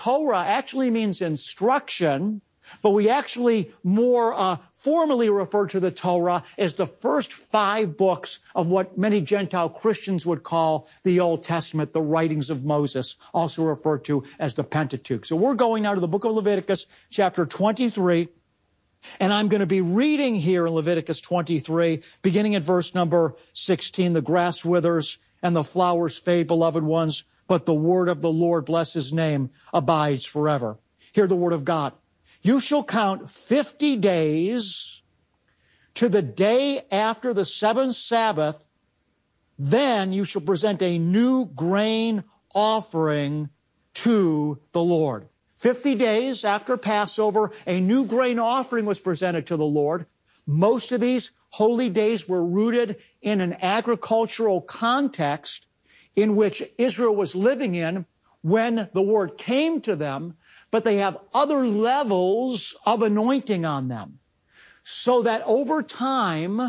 Torah actually means instruction, but we actually more formally refer to the Torah as the first 5 books of what many Gentile Christians would call the Old Testament, the writings of Moses, also referred to as the Pentateuch. So we're going now to the book of Leviticus, chapter 23, and I'm going to be reading here in Leviticus 23, beginning at verse number 16, the grass withers and the flowers fade, beloved ones, but the word of the Lord, bless his name, abides forever. Hear the word of God. You shall count 50 days to the day after the 7th Sabbath. Then you shall present a new grain offering to the Lord. 50 days after Passover, a new grain offering was presented to the Lord. Most of these holy days were rooted in an agricultural context in which Israel was living in when the word came to them, but they have other levels of anointing on them. So that over time,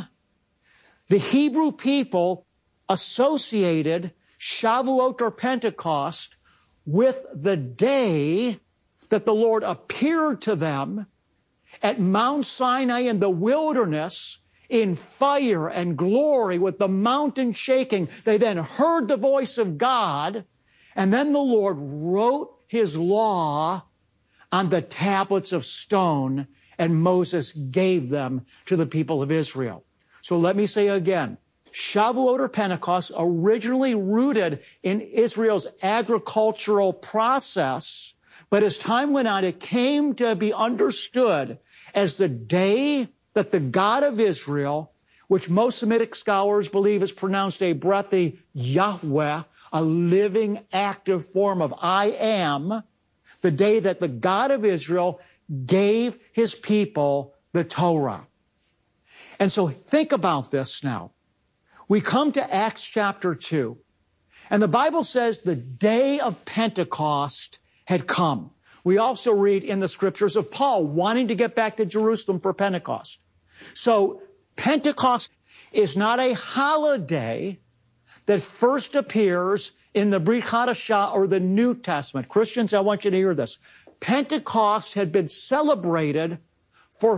the Hebrew people associated Shavuot or Pentecost with the day that the Lord appeared to them at Mount Sinai in the wilderness in fire and glory with the mountain shaking. They then heard the voice of God, and then the Lord wrote his law on the tablets of stone, and Moses gave them to the people of Israel. So let me say again, Shavuot or Pentecost, originally rooted in Israel's agricultural process, but as time went on, it came to be understood as the day that the God of Israel, which most Semitic scholars believe is pronounced a breathy Yahweh, a living, active form of I am, the day that the God of Israel gave his people the Torah. And so think about this now. We come to Acts chapter 2, and the Bible says the day of Pentecost had come. We also read in the scriptures of Paul wanting to get back to Jerusalem for Pentecost. So Pentecost is not a holiday that first appears in the Brit Hadashah or the New Testament. Christians, I want you to hear this. Pentecost had been celebrated for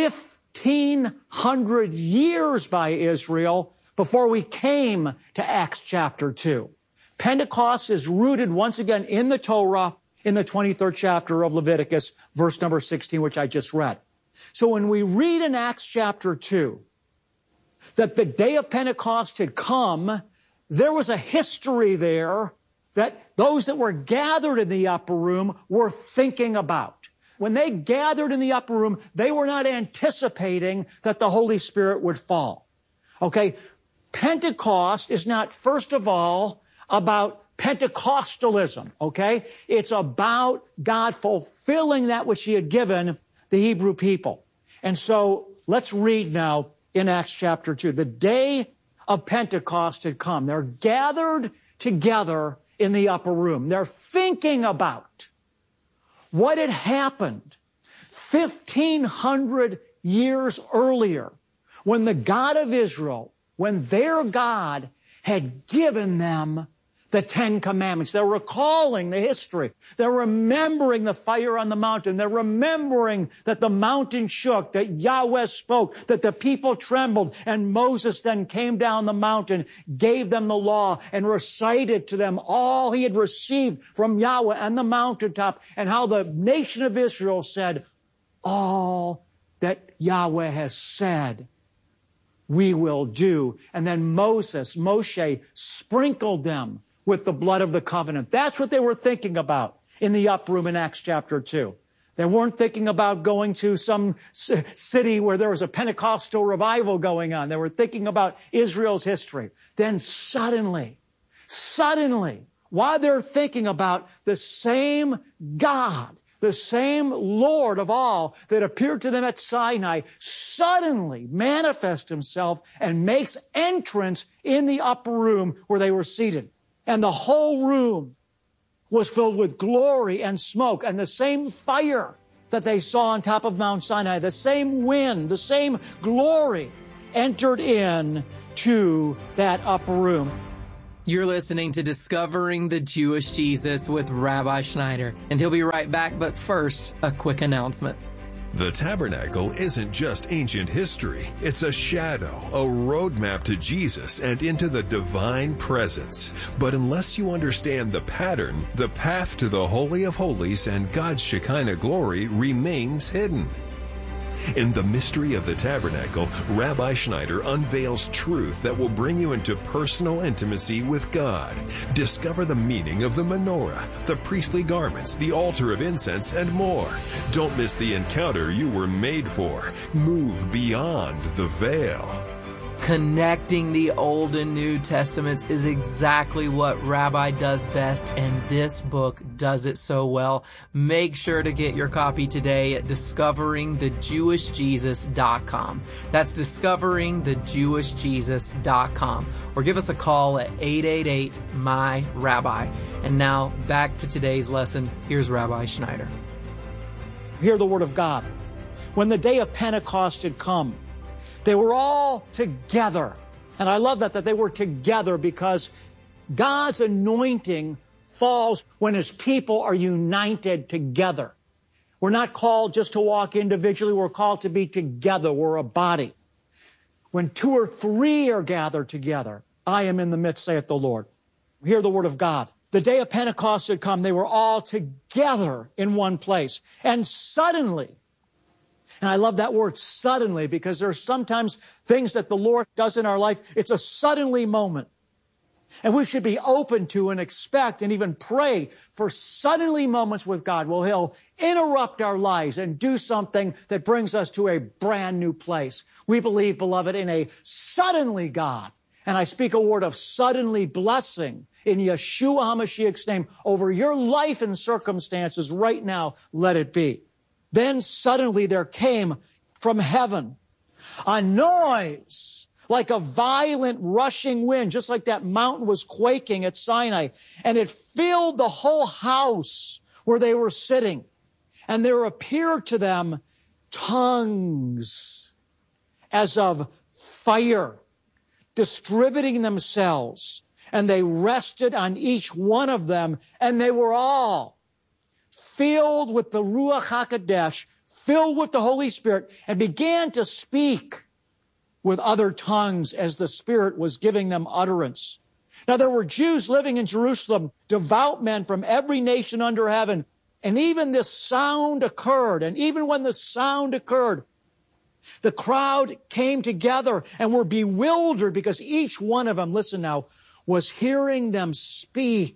1,500 years by Israel before we came to Acts chapter 2. Pentecost is rooted once again in the Torah in the 23rd chapter of Leviticus, verse number 16, which I just read. So when we read in Acts chapter 2 that the day of Pentecost had come, there was a history there that those that were gathered in the upper room were thinking about. When they gathered in the upper room, they were not anticipating that the Holy Spirit would fall. Okay? Pentecost is not, first of all, about Pentecostalism, okay? It's about God fulfilling that which he had given the Hebrew people. And so let's read now in Acts chapter 2. The day of Pentecost had come. They're gathered together in the upper room. They're thinking about what had happened 1,500 years earlier when the God of Israel, when their God had given them the 10 Commandments. They're recalling the history. They're remembering the fire on the mountain. They're remembering that the mountain shook, that Yahweh spoke, that the people trembled, and Moses then came down the mountain, gave them the law, and recited to them all he had received from Yahweh on the mountaintop, and how the nation of Israel said, all that Yahweh has said, we will do. And then Moshe sprinkled them with the blood of the covenant. That's what they were thinking about in the upper room in Acts chapter 2. They weren't thinking about going to some city where there was a Pentecostal revival going on. They were thinking about Israel's history. Then suddenly, while they're thinking about the same God, the same Lord of all that appeared to them at Sinai, suddenly manifests himself and makes entrance in the upper room where they were seated. And the whole room was filled with glory and smoke, and the same fire that they saw on top of Mount Sinai, the same wind, the same glory entered in to that upper room. You're listening to Discovering the Jewish Jesus with Rabbi Schneider, and he'll be right back, but first, a quick announcement. The tabernacle isn't just ancient history. It's a shadow, a roadmap to Jesus and into the divine presence. But unless you understand the pattern, the path to the Holy of Holies and God's Shekinah glory remains hidden. In the mystery of the tabernacle, Rabbi Schneider unveils truth that will bring you into personal intimacy with God. Discover the meaning of the menorah, the priestly garments, the altar of incense, and more. Don't miss the encounter you were made for. Move beyond the veil. Connecting the Old and New Testaments is exactly what Rabbi does best, and this book does it so well. Make sure to get your copy today at discoveringthejewishjesus.com. That's discoveringthejewishjesus.com. Or give us a call at 888-MY-RABBI. And now, back to today's lesson. Here's Rabbi Schneider. Hear the word of God. When the day of Pentecost had come, they were all together. And I love that they were together because God's anointing falls when his people are united together. We're not called just to walk individually. We're called to be together. We're a body. When 2 or 3 are gathered together, I am in the midst, saith the Lord. Hear the word of God. The day of Pentecost had come. They were all together in one place. And suddenly, and I love that word suddenly because there are sometimes things that the Lord does in our life. It's a suddenly moment. And we should be open to and expect and even pray for suddenly moments with God where he'll interrupt our lives and do something that brings us to a brand new place. We believe, beloved, in a suddenly God. And I speak a word of suddenly blessing in Yeshua HaMashiach's name over your life and circumstances right now. Let it be. Then suddenly there came from heaven a noise like a violent rushing wind, just like that mountain was quaking at Sinai. And it filled the whole house where they were sitting. And there appeared to them tongues as of fire, distributing themselves. And they rested on each one of them, and they were all filled with the Ruach HaKodesh, filled with the Holy Spirit, and began to speak with other tongues as the Spirit was giving them utterance. Now there were Jews living in Jerusalem, devout men from every nation under heaven, and even this sound occurred. And even when the sound occurred, the crowd came together and were bewildered because each one of them, listen now, was hearing them speak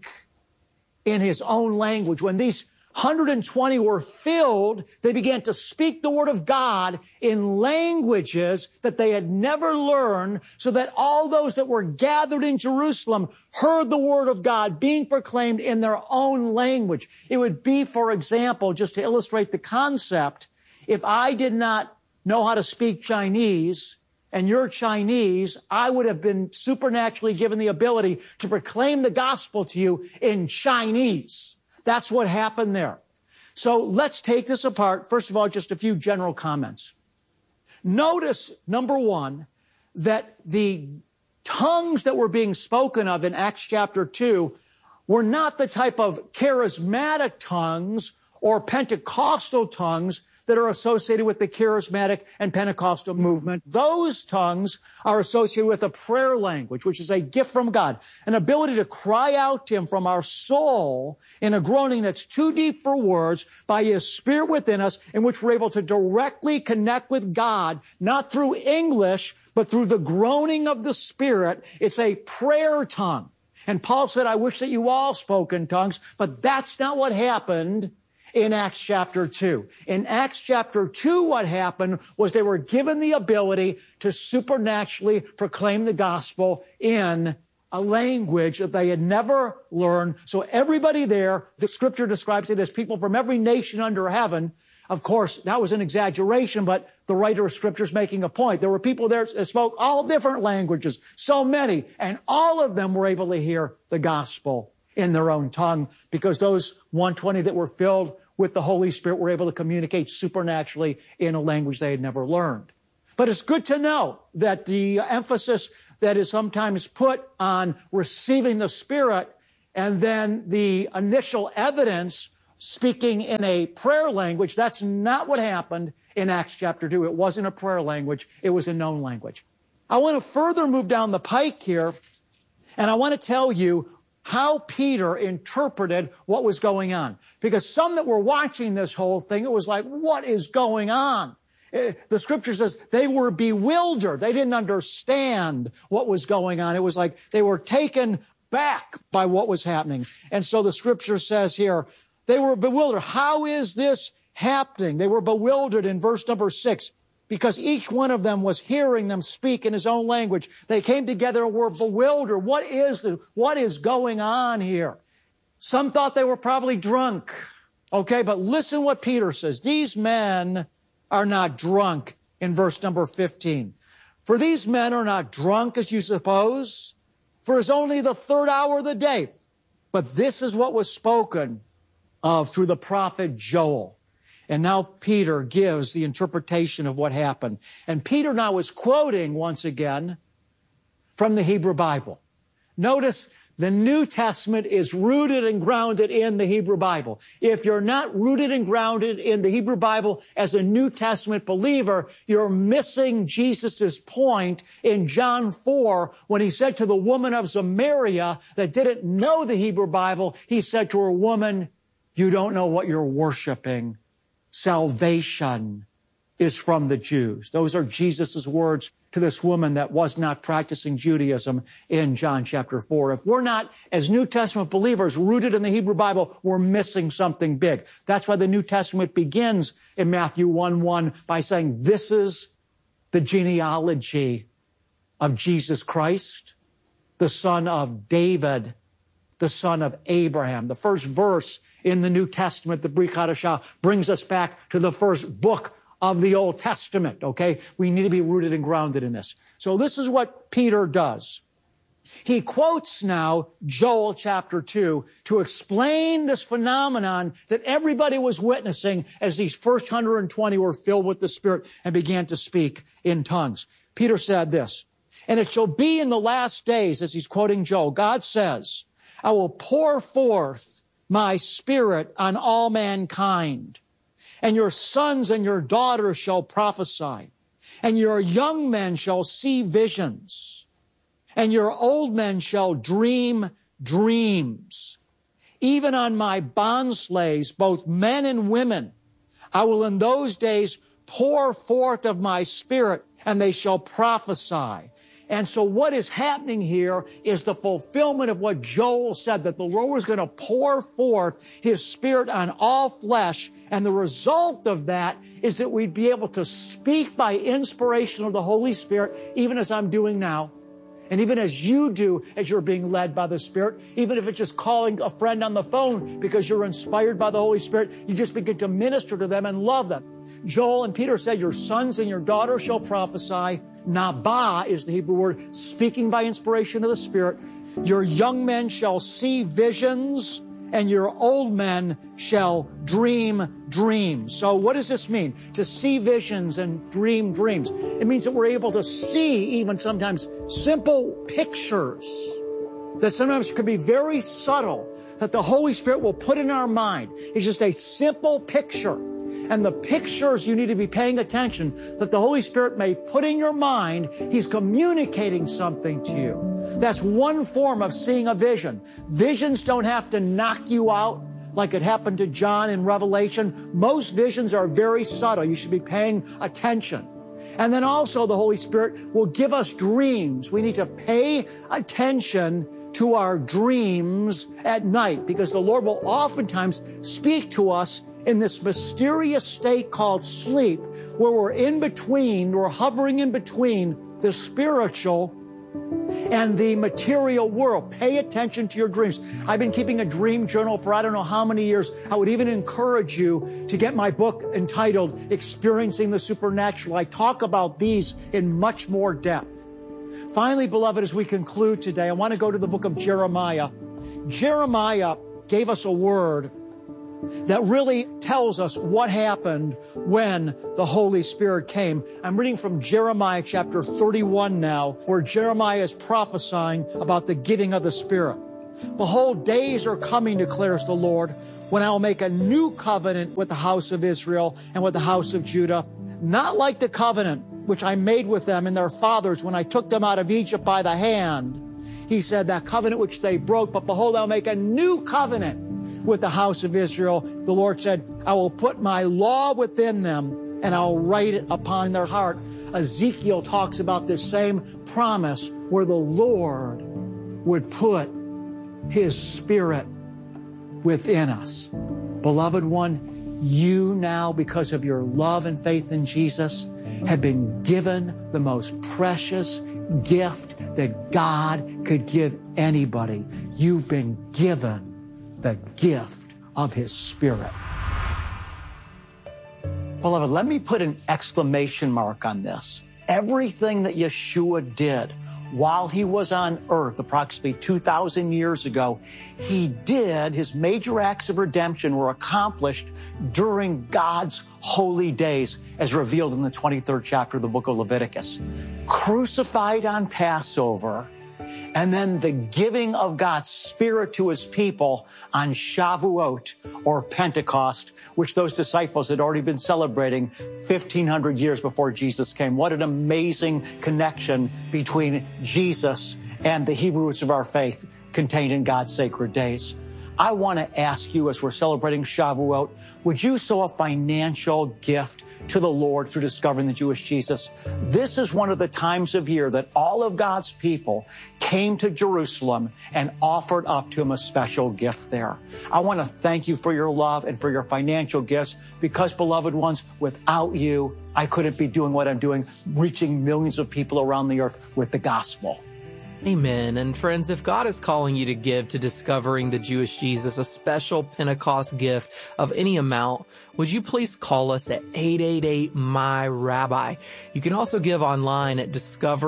in his own language. When these 120 were filled, they began to speak the word of God in languages that they had never learned, so that all those that were gathered in Jerusalem heard the word of God being proclaimed in their own language. It would be, for example, just to illustrate the concept, if I did not know how to speak Chinese and you're Chinese, I would have been supernaturally given the ability to proclaim the gospel to you in Chinese. That's what happened there. So let's take this apart. First of all, just a few general comments. Notice, number one, that the tongues that were being spoken of in Acts chapter 2 were not the type of charismatic tongues or Pentecostal tongues that are associated with the charismatic and Pentecostal movement. Those tongues are associated with a prayer language, which is a gift from God, an ability to cry out to him from our soul in a groaning that's too deep for words by his Spirit within us, in which we're able to directly connect with God, not through English, but through the groaning of the Spirit. It's a prayer tongue. And Paul said, I wish that you all spoke in tongues, but that's not what happened in Acts chapter 2. In Acts chapter 2, what happened was they were given the ability to supernaturally proclaim the gospel in a language that they had never learned. So everybody there, the scripture describes it as people from every nation under heaven. Of course, that was an exaggeration, but the writer of scripture is making a point. There were people there that spoke all different languages, so many, and all of them were able to hear the gospel in their own tongue, because those 120 that were filled with the Holy Spirit were able to communicate supernaturally in a language they had never learned. But it's good to know that the emphasis that is sometimes put on receiving the Spirit and then the initial evidence speaking in a prayer language. That's not what happened in Acts chapter 2. It wasn't a prayer language. It was a known language. I want to further move down the pike here, and I want to tell you how Peter interpreted what was going on. Because some that were watching this whole thing, it was like, what is going on? The scripture says they were bewildered. They didn't understand what was going on. It was like they were taken back by what was happening. And so the scripture says here, they were bewildered. How is this happening? They were bewildered in verse number 6 because each one of them was hearing them speak in his own language. They came together and were bewildered. What is going on here? Some thought they were probably drunk. Okay, but listen what Peter says. These men are not drunk in verse number 15. For these men are not drunk as you suppose, for it's only the third hour of the day. But this is what was spoken of through the prophet Joel. And now Peter gives the interpretation of what happened. And Peter now is quoting once again from the Hebrew Bible. Notice the New Testament is rooted and grounded in the Hebrew Bible. If you're not rooted and grounded in the Hebrew Bible as a New Testament believer, you're missing Jesus' point in John 4 when he said to the woman of Samaria that didn't know the Hebrew Bible, he said to her, woman, you don't know what you're worshiping. Salvation is from the Jews. Those are Jesus' words to this woman that was not practicing Judaism in John chapter 4. If we're not, as New Testament believers, rooted in the Hebrew Bible, we're missing something big. That's why the New Testament begins in Matthew 1:1 by saying, this is the genealogy of Jesus Christ, the son of David, the son of Abraham. The first verse in the New Testament, the Brit Hadashah, brings us back to the first book of the Old Testament, okay? We need to be rooted and grounded in this. So this is what Peter does. He quotes now Joel chapter 2 to explain this phenomenon that everybody was witnessing as these first 120 were filled with the Spirit and began to speak in tongues. Peter said this, and it shall be in the last days, as he's quoting Joel, God says, I will pour forth my Spirit on all mankind. And your sons and your daughters shall prophesy, and your young men shall see visions, and your old men shall dream dreams. Even on my bondslaves, both men and women, I will in those days pour forth of my Spirit, and they shall prophesy. And so what is happening here is the fulfillment of what Joel said, that the Lord was going to pour forth His Spirit on all flesh. And the result of that is that we'd be able to speak by inspiration of the Holy Spirit, even as I'm doing now. And even as you do, as you're being led by the Spirit, even if it's just calling a friend on the phone because you're inspired by the Holy Spirit, you just begin to minister to them and love them. Joel and Peter said, your sons and your daughters shall prophesy. Nabah is the Hebrew word, speaking by inspiration of the Spirit. Your young men shall see visions, and your old men shall dream dreams. So what does this mean? To see visions and dream dreams. It means that we're able to see even sometimes simple pictures that sometimes could be very subtle, that the Holy Spirit will put in our mind. It's just a simple picture. And the pictures you need to be paying attention, that the Holy Spirit may put in your mind. He's communicating something to you. That's one form of seeing a vision. Visions don't have to knock you out like it happened to John in Revelation. Most visions are very subtle. You should be paying attention. And then also the Holy Spirit will give us dreams. We need to pay attention to our dreams at night because the Lord will oftentimes speak to us in this mysterious state called sleep, where we're in between, we're hovering in between the spiritual and the material world. Pay attention to your dreams. I've been keeping a dream journal for I don't know how many years. I would even encourage you to get my book entitled Experiencing the Supernatural. I talk about these in much more depth. Finally, beloved, as we conclude today, I want to go to the book of Jeremiah. Jeremiah gave us a word that really tells us what happened when the Holy Spirit came. I'm reading from Jeremiah chapter 31 now, where Jeremiah is prophesying about the giving of the Spirit. Behold, days are coming, declares the Lord, when I will make a new covenant with the house of Israel and with the house of Judah, not like the covenant which I made with them and their fathers when I took them out of Egypt by the hand. He said, that covenant which they broke, but behold, I'll make a new covenant with the house of Israel. The Lord said, I will put my law within them and I'll write it upon their heart. Ezekiel talks about this same promise where the Lord would put His Spirit within us. Beloved one, you now, because of your love and faith in Jesus, have been given the most precious gift that God could give anybody. You've been given the gift of His Spirit. Beloved, let me put an exclamation mark on this. Everything that Yeshua did while He was on earth approximately 2,000 years ago, He did, His major acts of redemption were accomplished during God's holy days, as revealed in the 23rd chapter of the book of Leviticus. Crucified on Passover, and then the giving of God's Spirit to His people on Shavuot, or Pentecost, which those disciples had already been celebrating 1,500 years before Jesus came. What an amazing connection between Jesus and the Hebrew roots of our faith contained in God's sacred days. I want to ask you, as we're celebrating Shavuot, would you sow a financial gift to the Lord through discovering the Jewish Jesus? This is one of the times of year that all of God's people came to Jerusalem and offered up to Him a special gift there. I want to thank you for your love and for your financial gifts, because, beloved ones, without you, I couldn't be doing what I'm doing, reaching millions of people around the earth with the gospel. Amen. And friends, if God is calling you to give to discovering the Jewish Jesus, a special Pentecost gift of any amount, would you please call us at 888-MY-RABBI. You can also give online at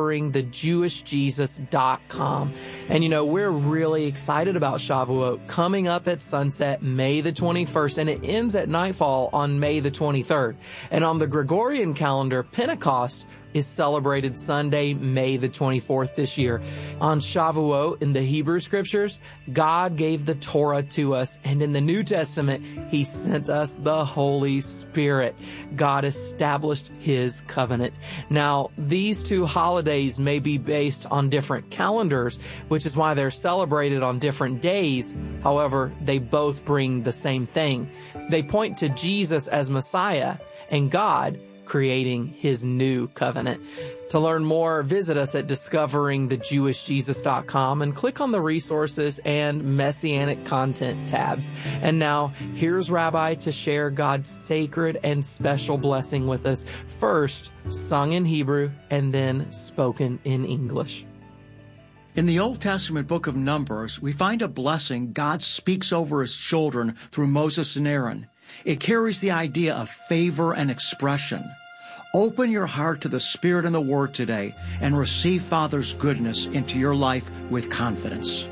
discoveringthejewishjesus.com. And we're really excited about Shavuot coming up at sunset May the 21st, and it ends at nightfall on May the 23rd. And on the Gregorian calendar, Pentecost is celebrated Sunday, May the 24th this year. On Shavuot, in the Hebrew Scriptures, God gave the Torah to us, and in the New Testament, He sent us the Holy Spirit. God established His covenant. Now, these two holidays may be based on different calendars, which is why they're celebrated on different days. However, they both bring the same thing. They point to Jesus as Messiah and God creating His new covenant. To learn more, visit us at discoveringthejewishjesus.com and click on the resources and messianic content tabs. And now, here's Rabbi to share God's sacred and special blessing with us, first sung in Hebrew and then spoken in English. In the Old Testament book of Numbers, we find a blessing God speaks over His children through Moses and Aaron. It carries the idea of favor and expression. Open your heart to the Spirit and the Word today and receive Father's goodness into your life with confidence.